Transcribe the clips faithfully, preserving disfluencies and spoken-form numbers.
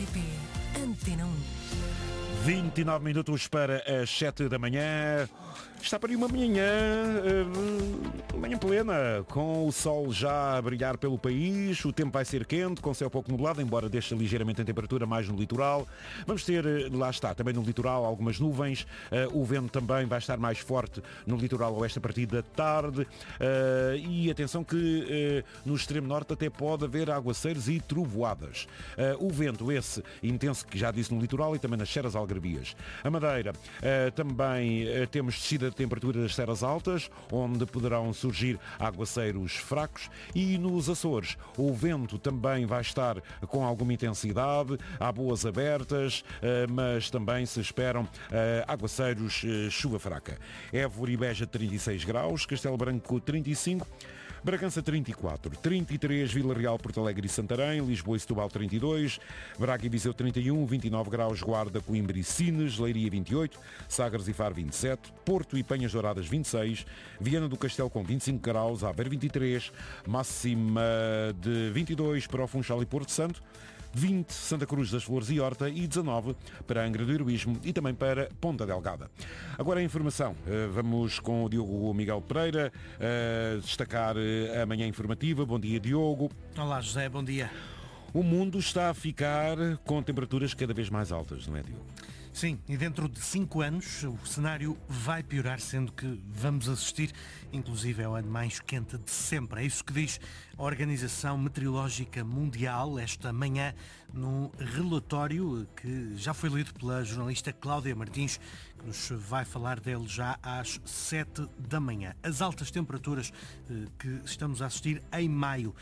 T P Antena um. vinte e nove minutos para as sete da manhã. Está para aí uma manhã, uh, manhã plena, com o sol já a brilhar pelo país. O tempo vai ser quente, com céu pouco nublado, embora deixe ligeiramente a temperatura mais no litoral. Vamos ter, lá está, também no litoral algumas nuvens. Uh, o vento também vai estar mais forte no litoral oeste a partir da tarde. Uh, e atenção que uh, no extremo norte até pode haver aguaceiros e trovoadas. Uh, o vento esse intenso que já disse no litoral e também nas serras algarvias. A Madeira, uh, também uh, temos descida de temperatura das terras altas, onde poderão surgir aguaceiros fracos, e nos Açores o vento também vai estar com alguma intensidade, há boas abertas, mas também se esperam aguaceiros, chuva fraca. Évora e Beja trinta e seis graus, Castelo Branco trinta e cinco, Bragança trinta e quatro, trinta e três, Vila Real, Porto Alegre e Santarém, Lisboa e Setúbal trinta e dois, Braga e Viseu trinta e um, vinte e nove graus, Guarda, Coimbra e Sines, Leiria vinte e oito, Sagres e Faro vinte e sete, Porto e Penhas Douradas vinte e seis, Viana do Castelo com vinte e cinco graus, Aveiro vinte e três, máxima de vinte e dois para o Funchal e Porto Santo, vinte Santa Cruz das Flores e Horta e dezanove para Angra do Heroísmo e também para Ponta Delgada. Agora a informação. Vamos com o Diogo Miguel Pereira destacar a manhã informativa. Bom dia, Diogo. Olá, José, bom dia. O mundo está a ficar com temperaturas cada vez mais altas, não é, Diogo? Sim, e dentro de cinco anos o cenário vai piorar, sendo que vamos assistir, inclusive, ao ano mais quente de sempre. É isso que diz a Organização Meteorológica Mundial esta manhã, num relatório que já foi lido pela jornalista Cláudia Martins, que nos vai falar dele já às sete da manhã. As altas temperaturas que estamos a assistir em maio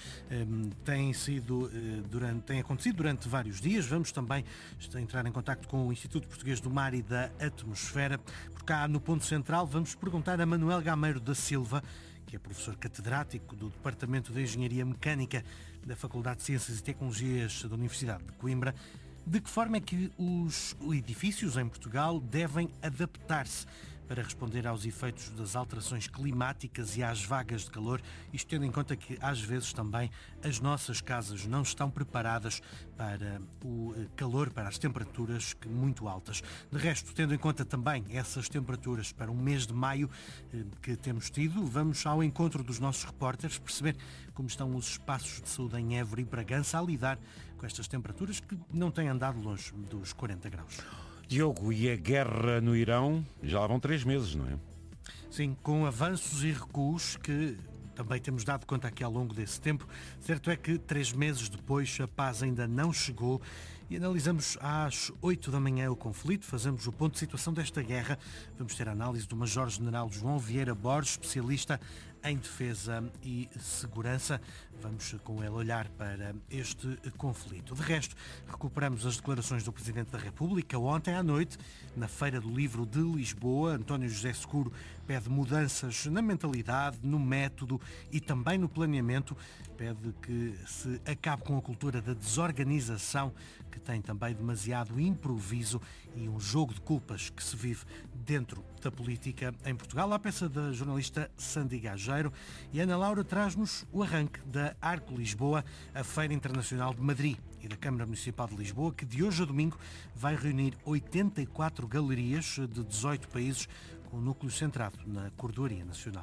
têm sido durante, têm acontecido durante vários dias. Vamos também entrar em contacto com o Instituto Português do Mar e da Atmosfera. Por cá, no ponto central, vamos perguntar a Manuel Gameiro da Silva, que é professor catedrático do Departamento de Engenharia Mecânica da Faculdade de Ciências e Tecnologias da Universidade de Coimbra, de que forma é que os edifícios em Portugal devem adaptar-se para responder aos efeitos das alterações climáticas e às vagas de calor, isto tendo em conta que às vezes também as nossas casas não estão preparadas para o calor, para as temperaturas muito altas. De resto, tendo em conta também essas temperaturas para um mês de maio que temos tido, vamos ao encontro dos nossos repórteres perceber como estão os espaços de saúde em Évora e Bragança a lidar com estas temperaturas que não têm andado longe dos quarenta graus. Diogo, e a guerra no Irão? Já lá vão três meses, não é? Sim, com avanços e recuos que também temos dado conta aqui ao longo desse tempo. Certo é que três meses depois a paz ainda não chegou e analisamos às oito da manhã o conflito, fazemos o ponto de situação desta guerra. Vamos ter a análise do Major-General João Vieira Borges, especialista em defesa e segurança. Vamos com ele olhar para este conflito. De resto, recuperamos as declarações do Presidente da República. Ontem à noite, na Feira do Livro de Lisboa, António José Seguro pede mudanças na mentalidade, no método e também no planeamento. Pede que se acabe com a cultura da desorganização, que tem também demasiado improviso e um jogo de culpas que se vive dentro da política em Portugal. A peça da jornalista Sandy Gageiro, e Ana Laura traz-nos o arranque da Arco Lisboa, a Feira Internacional de Madrid, e da Câmara Municipal de Lisboa, que de hoje a domingo vai reunir oitenta e quatro galerias de dezoito países, com o núcleo centrado na Cordoaria Nacional.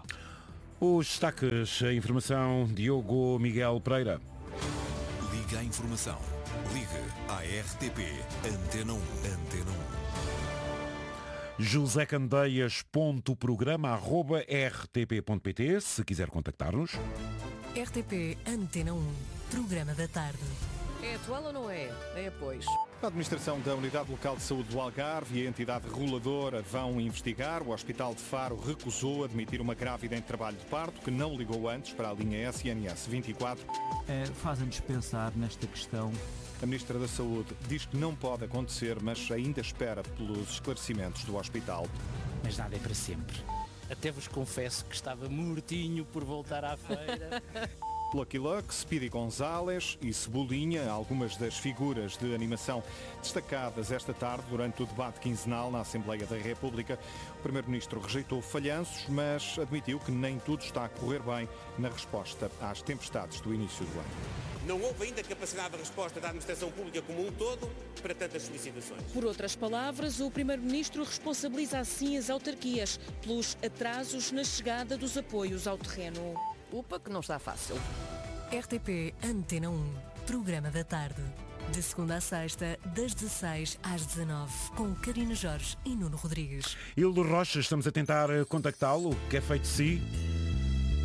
Os destaques, a informação, Diogo Miguel Pereira. Liga à informação. Liga à R T P Antena um. Antena um. José Candeias ponto programa arroba r t p ponto p t se quiser contactar-nos. R T P Antena um, programa da tarde. É atual ou não é? É, pois. A administração da Unidade Local de Saúde do Algarve e a entidade reguladora vão investigar. O Hospital de Faro recusou admitir uma grávida em trabalho de parto que não ligou antes para a linha S N S vinte e quatro. É, fazem-nos pensar nesta questão. A Ministra da Saúde diz que não pode acontecer, mas ainda espera pelos esclarecimentos do hospital. Mas nada é para sempre. Até vos confesso que estava mortinho por voltar à feira. Lucky Luck, Speedy Gonzales e Cebolinha, algumas das figuras de animação destacadas esta tarde durante o debate quinzenal na Assembleia da República. O Primeiro-Ministro rejeitou falhanços, mas admitiu que nem tudo está a correr bem na resposta às tempestades do início do ano. Não houve ainda capacidade de resposta da administração pública como um todo para tantas solicitações. Por outras palavras, o Primeiro-Ministro responsabiliza assim as autarquias pelos atrasos na chegada dos apoios ao terreno. Upa, que não está fácil. R T P Antena um, programa da tarde. De segunda a sexta, das dezesseis às dezanove, com Karina Jorge e Nuno Rodrigues. Hildo Rocha, estamos a tentar contactá-lo, que é feito de si.